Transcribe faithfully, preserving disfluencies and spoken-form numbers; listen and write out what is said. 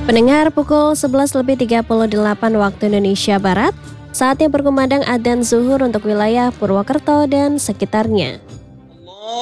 Pendengar, pukul sebelas lebih tiga puluh delapan waktu Indonesia Barat, saatnya berkumandang adzan zuhur untuk wilayah Purwokerto dan sekitarnya.